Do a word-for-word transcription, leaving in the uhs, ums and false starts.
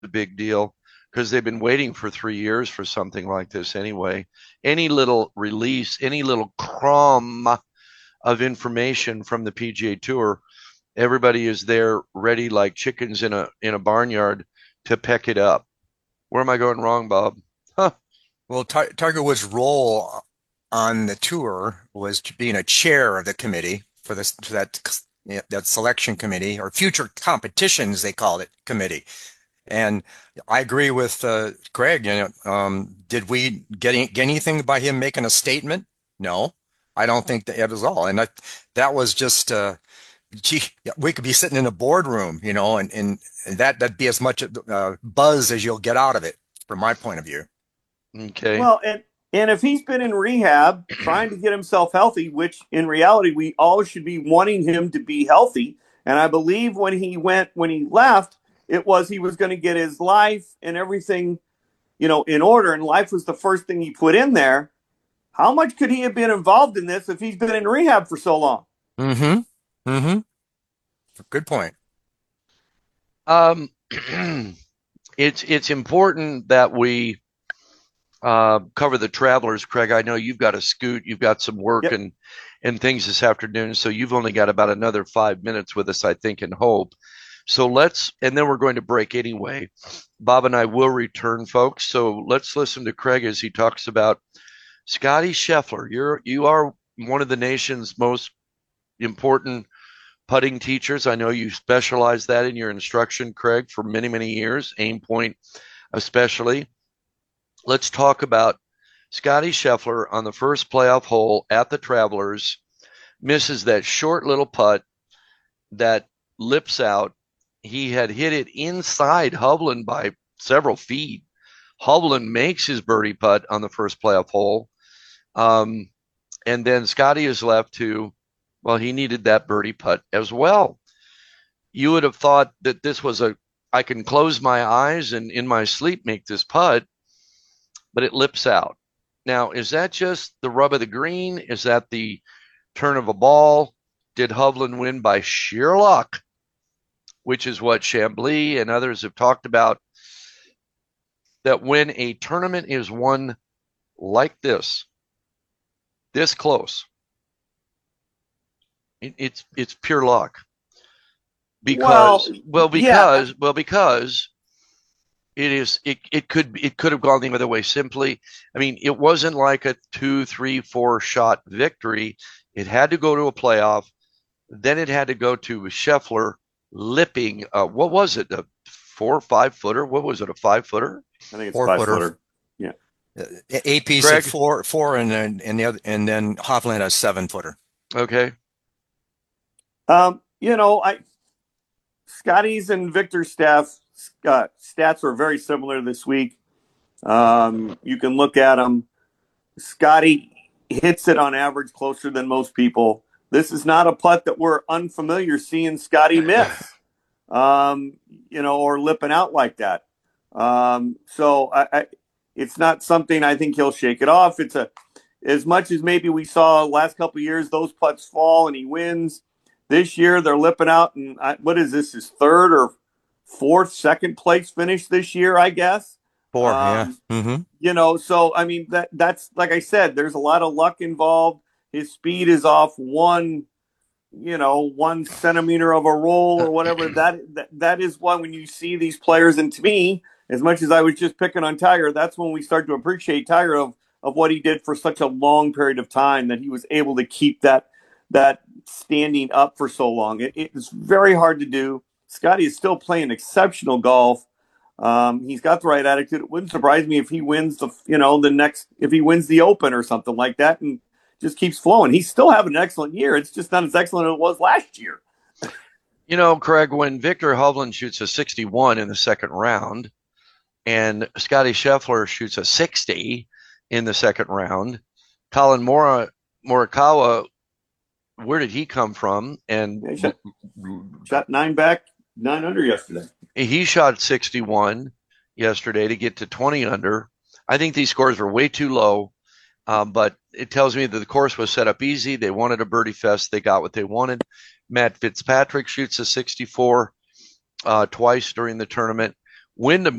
a big deal because they've been waiting for three years for something like this anyway. Any little release, any little crumb of information from the P G A Tour, everybody is there ready like chickens in a in a barnyard to peck it up. Where am I going wrong, Bob? Huh. Well, Ti- Tiger Woods' role on the tour was being a chair of the committee for this for that yeah, that selection committee or future competitions they called it committee. And I agree with uh, Craig. You know, um, did we get, any, get anything by him making a statement? No, I don't think that was all. And that that was just, uh, gee, we could be sitting in a boardroom, you know, and, and that that'd be as much uh, buzz as you'll get out of it, from my point of view. Okay. Well, and and if he's been in rehab trying to get himself healthy, which in reality we all should be wanting him to be healthy, and I believe when he went when he left, it was he was going to get his life and everything, you know, in order, and life was the first thing he put in there. How much could he have been involved in this if he's been in rehab for so long? Mm-hmm. Mm-hmm. Good point. Um, it's it's important that we uh, cover the travelers, Craig. I know you've got to scoot, you've got some work Yep. and and things this afternoon, so you've only got about another five minutes with us, I think, and hope. So let's, and then we're going to break anyway. Bob and I will return, folks. So let's listen to Craig as he talks about Scotty Scheffler. You're you are one of the nation's most important putting teachers. I know you specialize that in your instruction, Craig, for many, many years, aim point especially. Let's talk about Scotty Scheffler on the first playoff hole at the Travelers, misses that short little putt that lips out. He had hit it inside Hovland by several feet. Hovland makes his birdie putt on the first playoff hole. Um, and then Scotty is left to, well, he needed that birdie putt as well. You would have thought that this was a, I can close my eyes and in my sleep make this putt, but it lips out. Now, is that just the rub of the green? Is that the turn of a ball? Did Hovland win by sheer luck, which is what Chambly and others have talked about? That when a tournament is won like this, this close, it, it's it's pure luck. Well, Because well, yeah, because well, because it is it it could it could have gone the other way. Simply, I mean, it wasn't like a two, three, four shot victory. It had to go to a playoff. Then it had to go to Scheffler lipping. Uh, what was it? A four or five footer? What was it? A five footer? I think it's Four five footer. footer. Yeah. A P said Craig? four, four, and then and the other, and then Hovland a seven footer. Okay. Um, you know, I Scotty's and Victor's staff uh, stats are very similar this week. Um, you can look at them. Scotty hits it on average closer than most people. This is not a putt that we're unfamiliar seeing Scotty miss, um, you know, or lipping out like that. Um, so I, I, it's not something I think he'll shake it off. It's a as much as maybe we saw last couple of years those putts fall and he wins. This year they're lipping out, and I, what is this? His third or fourth, second place finish this year, I guess. Four, yeah. Um, Mm-hmm. you know, so I mean that that's like I said, there's a lot of luck involved. His speed is off one, you know, one centimeter of a roll or whatever. That that, that is why when you see these players, and to me, as much as I was just picking on Tiger, that's when we start to appreciate Tiger of of what he did for such a long period of time, that he was able to keep that that standing up for so long. It, it's very hard to do. Scotty is still playing exceptional golf. Um, he's got the right attitude. It wouldn't surprise me if he wins the, you know, the next, if he wins the Open or something like that and just keeps flowing. He's still having an excellent year. It's just not as excellent as it was last year. You know, Craig, when Victor Hovland shoots a sixty-one in the second round and Scotty Scheffler shoots a sixty in the second round, Colin Mora, Morikawa, where did he come from? And Yeah, he shot, shot nine back, nine under yesterday. he shot sixty-one yesterday to get to twenty under. I think these scores were way too low, um, but it tells me that the course was set up easy. They wanted a birdie fest. They got what they wanted. Matt Fitzpatrick shoots a sixty-four uh, twice during the tournament. Wyndham